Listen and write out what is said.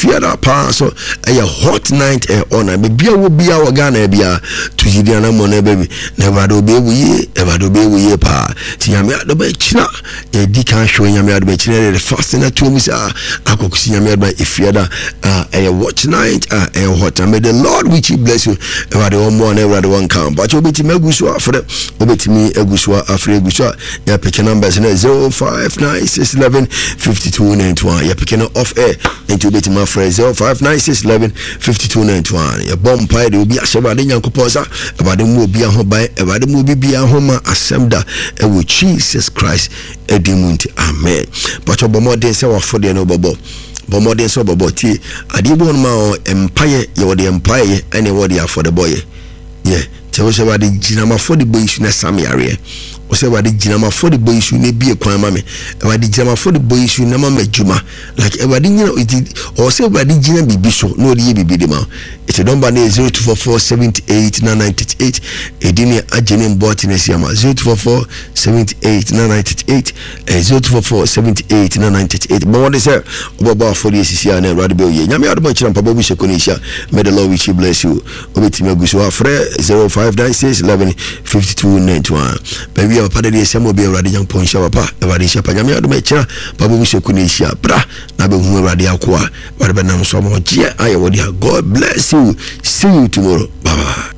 fiada pa so hot night on be bia wo bia wo Ghana bia to yidiana mo na baby na Ewurade obewu ye pa ti nyame ado ba china di kan hwo nyame ado ba china the first na to musa akokusi nyame ado ba efiada watch night hot and may the Lord which he bless you Ewurade wo mo na Ewurade won kan but obetimi aguso afre obetimi aguso afre aguso ya pick numbers na 0596115291 ya pick no off air into obetimi afre 0596115291 ya bomb pie de obi Ewurade Nyankopon sa Ewurade mu obi ahoban Ewurade mu bibia homa assemda ewo Jesus Christ edimunti amen but obomode se wafode no bobo bomode se bobo ti adibo ma o empire ye wo de empire ene wo de afode boy ye te wo se wade ginama fode boy isu na samiare o se wade ginama fode boy isu ne bie kwan ma me wade ginama fode boy isu na ma majuma like wade nyina o se wade gina bibi so no odi ye bibi de ma it number na 0244789988 edini agene mboti na siama 0244789988 0244789988 but what is there oba for the sisi na Ewurade be oye nyame adoma kira mpaba bu shekonisha may the Lord which he bless you obetimi aguso afre 0596115291 baby papa de siama be Ewurade Nyankopon sha papa Ewurade sha pa nyame adoma kira papa bu shekonisha bra na be hu Ewurade akoa Ewurade be nam so mo je aye wodi God bless you. See you tomorrow. Bye bye.